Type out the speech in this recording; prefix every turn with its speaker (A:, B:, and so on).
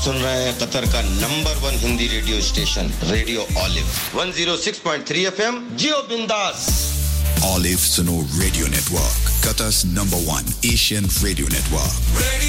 A: सुन रहे हैं कतर का number 1 Hindi radio station radio olive 106.3 FM जियो बिंदास
B: Olive Suno Radio Network, Qatar's #1 Asian radio network.